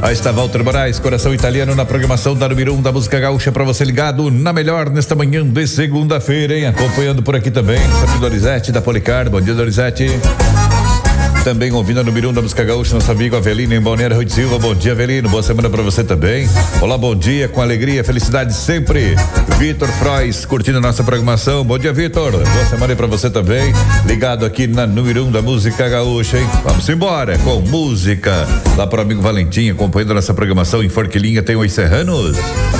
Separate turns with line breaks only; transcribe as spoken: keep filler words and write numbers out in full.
Aí está Walter Moraes, Coração Italiano na programação da número um da música gaúcha para você ligado na melhor nesta manhã de segunda-feira, hein? Acompanhando por aqui também, Sabe Dorizete da Policar, bom dia Dorizete. Também ouvindo a número um da música gaúcha, nosso amigo Avelino em Balneário Rui de Silva. Bom dia, Avelino. Boa semana pra você também. Olá, bom dia, com alegria, felicidade sempre. Vitor Frois, curtindo a nossa programação. Bom dia, Vitor. Boa semana pra você também. Ligado aqui na número um da música gaúcha, hein? Vamos embora com música. Lá pro amigo Valentim, acompanhando a nossa programação em Forquilinha, tem os Serranos.